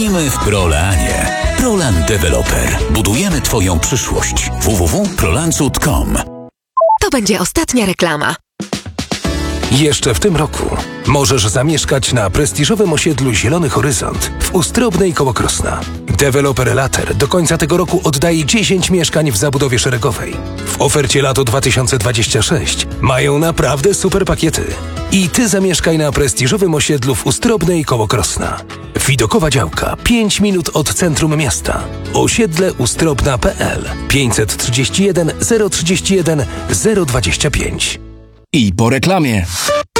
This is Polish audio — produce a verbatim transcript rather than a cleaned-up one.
My w Prolanie. Prolan Developer. Budujemy Twoją przyszłość. w w w kropka prolancut kropka com. To będzie ostatnia reklama. Jeszcze w tym roku możesz zamieszkać na prestiżowym osiedlu Zielony Horyzont w Ustrobnej koło Krosna. Deweloper Later do końca tego roku oddaje dziesięć mieszkań w zabudowie szeregowej. W ofercie lato dwa tysiące dwudziesty szósty mają naprawdę super pakiety. I Ty zamieszkaj na prestiżowym osiedlu w Ustrobnej koło Krosna. Widokowa działka pięć minut od centrum miasta. Osiedle ustrobna kropka p l pięćset trzydzieści jeden zero trzydzieści jeden zero dwadzieścia pięć. I po reklamie.